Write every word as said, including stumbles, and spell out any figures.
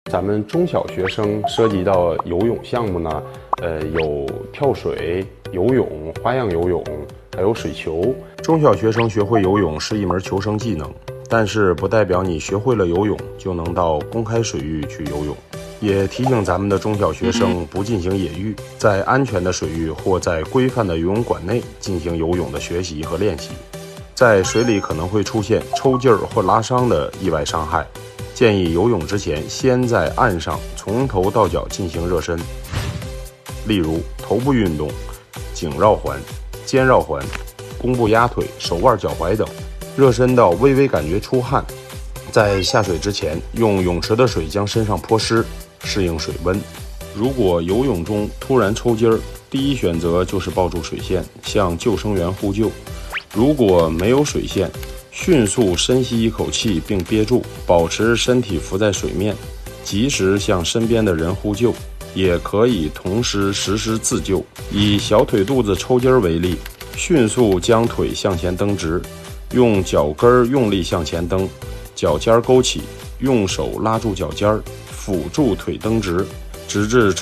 咱们中小学生涉及到游泳项目呢，呃，有跳水、游泳、花样游泳，还有水球。 中小学生学会游泳是一门求生技能，但是不代表你学会了游泳就能到公开水域去游泳。也提醒咱们的中小学生不进行野浴，在安全的水域或在规范的游泳馆内进行游泳的学习和练习。在水里可能会出现抽筋儿或拉伤的意外伤害，建议游泳之前先在岸上从头到脚进行热身，例如头部运动、颈绕环、肩绕环、弓步压腿、手腕、脚踝等，热身到微微感觉出汗。在下水之前，用泳池的水将身上泼湿，适应水温。如果游泳中突然抽筋儿，第一选择就是抱住水线，向救生员呼救。如果没有水线，迅速深吸一口气并憋住，保持身体浮在水面，及时向身边的人呼救。也可以同时实施自救。以小腿肚子抽筋为例，迅速将腿向前蹬直，用脚跟用力向前蹬，脚尖勾起，用手拉住脚尖，辅助腿蹬直，直至